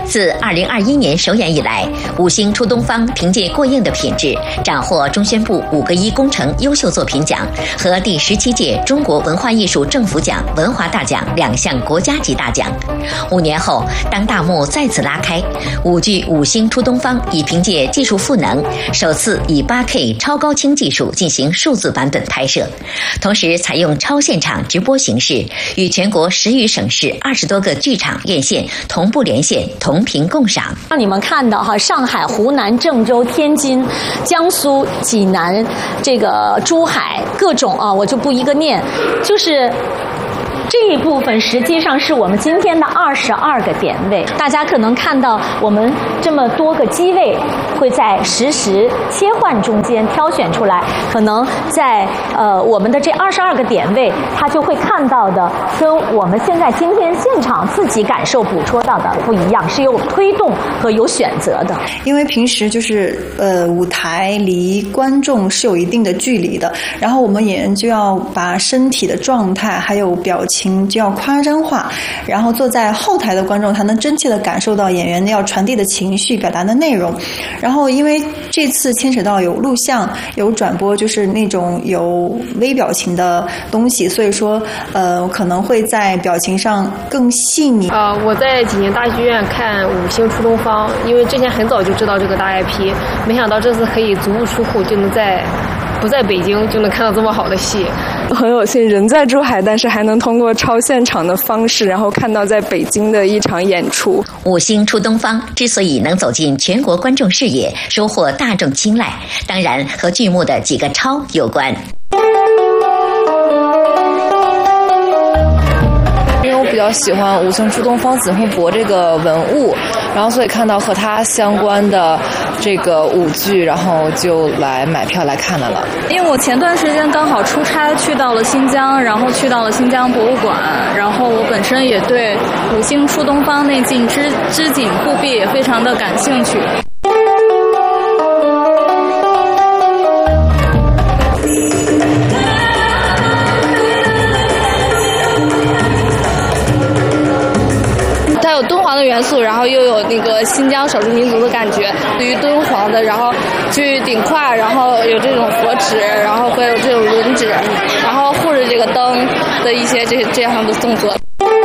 自2021年首演以来，五星出东方凭借过硬的品质，斩获中宣部5个1工程优秀作品奖和第17届中国文化艺术政府奖文华大奖2项国家级大奖。5年后，当大幕再次拉开，舞剧《五星出东方》已凭借技术赋能，首次以8K 超高清技术进行数字版本拍摄，同时采用超现场直播形式，与全国10余省市20多个剧场院线同步连线，同频共赏。 让你们看到上海、湖南、郑州、天津、江苏、济南，这个珠海各种我就不一个念，就是这一部分实际上是我们今天的22个点位。大家可能看到我们这么多个机位会在实时切换中间挑选出来，可能在我们的这22个点位，它就会看到的跟我们现在今天现场自己感受捕捉到的不一样，是有推动和有选择的。 因为平时就是舞台离观众是有一定的距离的，然后我们演员就要把身体的状态还有表情就要夸张化，然后坐在后台的观众才能真切地感受到演员要传递的情绪、表达的内容。然后因为这次牵扯到有录像、有转播，就是那种有微表情的东西，所以说可能会在表情上更细腻。 我在济宁大剧院看《五星出东方》，因为之前很早就知道这个大 IP， 没想到这次可以足不出户就能不在北京就能看到这么好的戏。 很有幸人在珠海，但是还能通过超现场的方式，然后看到在北京的一场演出。 五星出东方之所以能走进全国观众视野，收获大众青睐，当然和剧目的几个超有关。 因为我比较喜欢五星出东方子弘博这个文物，然后所以看到和他相关的这个舞剧，然后就来买票来看来了。 因为我前段时间刚好出差去到了新疆，然后去到了新疆博物馆，然后我本身也对五星出东方那件织锦护臂也非常的感兴趣。有敦煌的元素，然后又有那个新疆少数民族的感觉。对于敦煌的，然后去顶胯，然后有这种佛指，然后会有这种轮指，然后护着这个灯的一些这样的动作。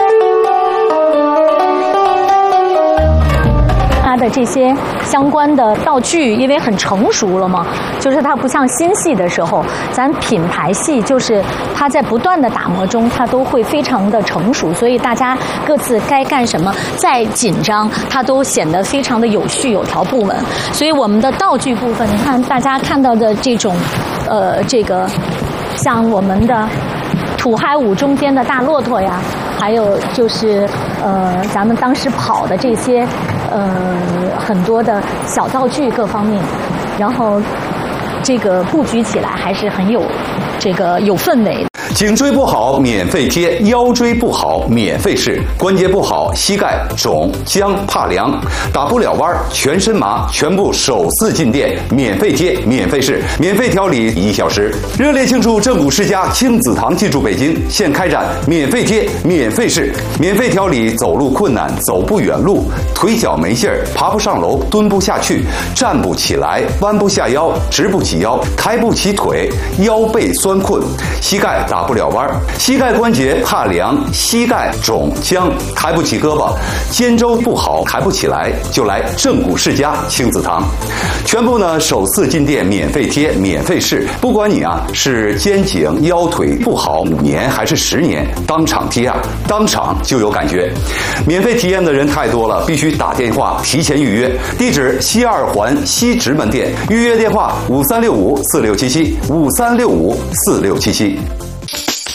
它的这些相关的道具因为很成熟了嘛，就是它不像新戏的时候，咱品牌戏就是它在不断的打磨中，它都会非常的成熟，所以大家各自该干什么，再紧张它都显得非常的有序有条不紊。所以我们的道具部分，你看大家看到的这种这个像我们的土嗨舞中间的大骆驼呀，还有就是咱们当时跑的这些很多的小道具各方面，然后这个布局起来还是很有氛围的。 颈椎不好免费贴，腰椎不好免费试，关节不好膝盖肿僵怕凉打不了弯全身麻，全部首次进店免费贴免费试，免费调理1小时。热烈庆祝正骨世家亲子堂进驻北京，现开展免费贴免费试，免费调理走路困难走不远路，腿脚没劲儿爬不上楼蹲不下去站不起来弯不下腰直不起腰抬不起腿腰背酸困膝盖打不了弯，膝盖关节怕凉膝盖肿僵抬不起胳膊肩周不好抬不起来，就来正骨世家亲子堂。全部呢首次进店免费贴免费试，不管你是肩颈腰腿不好5年还是10年，当场贴当场就有感觉。免费体验的人太多了，必须打电话提前预约。地址西2环西直门店，预约电话5365467753654677。